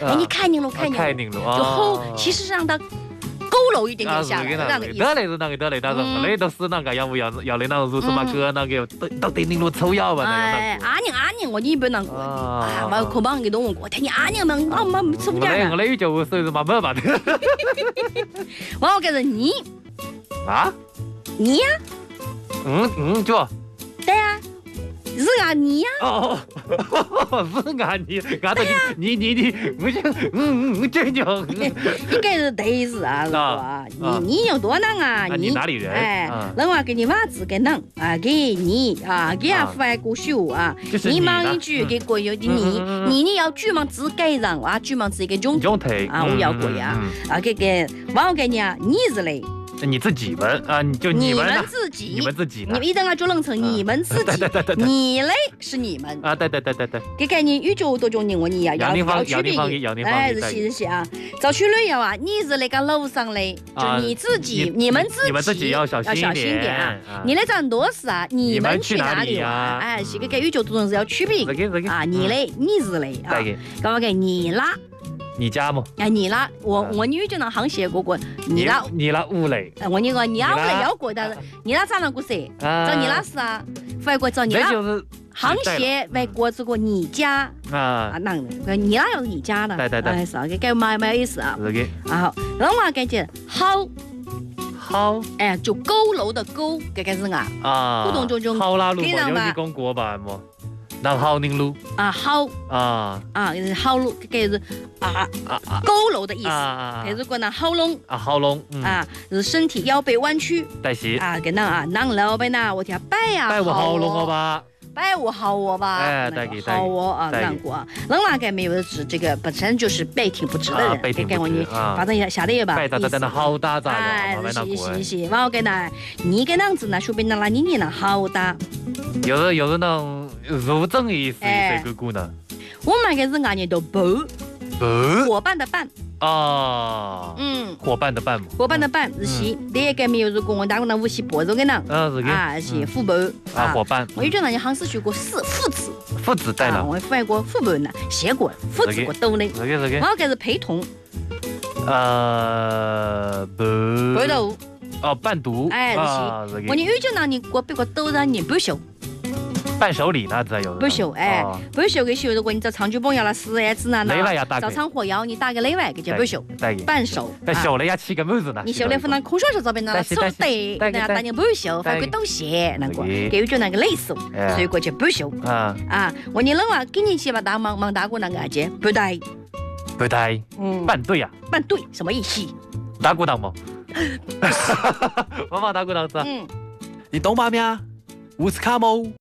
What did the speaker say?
哎，你开宁路， 开宁路， 就后其实是让它佝偻一点点下来，那个意思。 得嘞是那个得嘞，但是没嘞都是那个要不要那那如什么哥那个到对宁路抽腰吧那哎，阿宁，我你不能啊，我可帮给动我，听你阿宁们，我吃不见。 我嘞就所以说嘛没办法。 我给是你啊， 你呀， 就对呀。是啊，你呀？ 哦，是啊，你，俺都你，我想，这就， 应该是对是啊，是吧？你有多难啊？ 你哪里人？ 哎，那我给你娃子给能啊，给你啊，给俺发个手啊，你忙一句给过有的你要举忙自己人啊，举忙自己种啊，我要过呀啊，给我给你啊，你是嘞。 你自己们啊，就你们自己， 你们自己， 你们一定要做人成你们自己，你嘞是你们啊，对， 给概念有就多种人，我你呀要区别，哎，是是啊，找区旅游啊，你是那个楼上嘞，就你自己，你们自己要小心点啊，你那人多事啊，你们去哪里啊？哎，是个有就多人是要区别啊，你嘞，你是嘞啊，刚刚给你啦。 你家么？ 哎，你啦，我女就能行写过，你啦屋嘞。 我你个你屋嘞要过，但是你啦咋能过噻？找你啦是啊，外国找你啦。行写外国这个你家啊，那你啦要是你家的， 对， 哎是啊，给蛮有意思啊。 是的。 啊，那我感觉好，哎，就佝偻的佝，这是啊，不懂就好啦路嘛，有你讲过吧么？然后宁路啊，好好路，这是佝偻的意思。这是个那喉咙啊，是身体腰背弯曲。 对是啊，跟那啊，那老板呐，我听摆呀， 摆我喉咙好吧？ 摆我好我吧？ 哎， 好我啊，难过啊。那个没有指这个本身就是背挺不直的人，给我你发展一下下的吧。 背的好大咋哎，是，我给那，你给那子那说明那你那好大。 有的那种入正意思这个股呢。 我们个是俺年都伙伴的伴。 啊，伙伴的伴嘛， 伙伴的伴是，那个没有如果我打过那武器播着个呢， 是个啊是伙伴啊伙伴。 我有觉得你好像是学过父子对了， 我翻过父辈呢，写过父子过都的， 这个， 我个是陪同， 伴读，哦伴读， 哎是，我你有觉得你过别个都让你不熟。 伴手礼那才有不秀哎，不秀给秀，如果你找长久朋友了4子呢，找长火药你打个内外给叫不秀，伴手。 但秀了要起个名字呢。 你秀了分那空手手这边呢，手得，那打你不秀，还会抖鞋那个，给有就那个类似，所以过去不秀啊。我你冷了，给你去吧，大忙打过那个姐，不对，伴对呀，伴对什么意思？ 打鼓档吗？妈妈打鼓档子， 你懂吗？咩？乌斯卡莫。